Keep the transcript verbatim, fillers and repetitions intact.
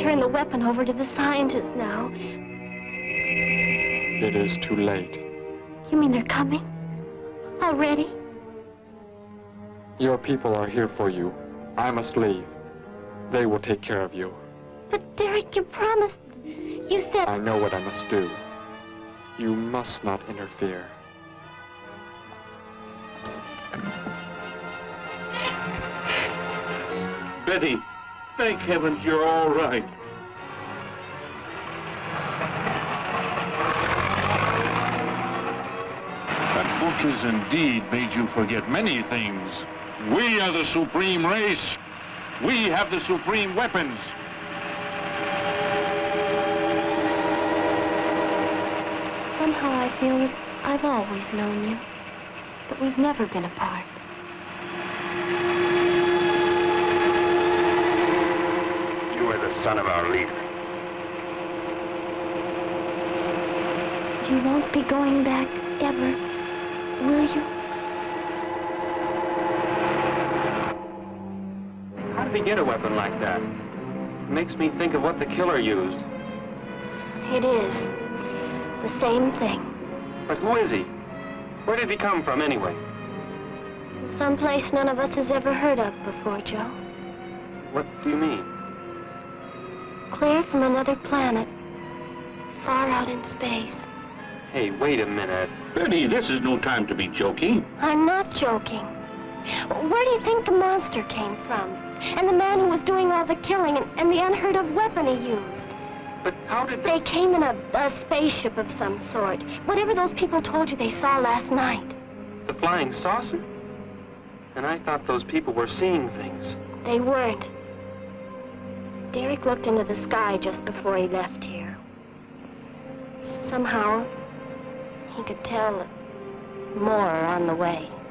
turn the weapon over to the scientists now. It is too late. You mean they're coming? Already? Your people are here for you. I must leave. They will take care of you. But Derek, you promised... You said... I know what I must do. You must not interfere. Betty, thank heavens you're all right. That book has indeed made you forget many things. We are the supreme race. We have the supreme weapons. Somehow I feel that I've always known you, but we've never been apart. You are the son of our leader. You won't be going back ever, will you? How did he get a weapon like that? It makes me think of what the killer used. It is. The same thing. But who is he? Where did he come from, anyway? Someplace none of us has ever heard of before, Joe. What do you mean? Clear from another planet. Far out in space. Hey, wait a minute. Betty, this is no time to be joking. I'm not joking. Where do you think the monster came from? And the man who was doing all the killing and, and the unheard of weapon he used? But how did they... They came in a, a spaceship of some sort. Whatever those people told you they saw last night. The flying saucer? And I thought those people were seeing things. They weren't. Derek looked into the sky just before he left here. Somehow, he could tell more on the way.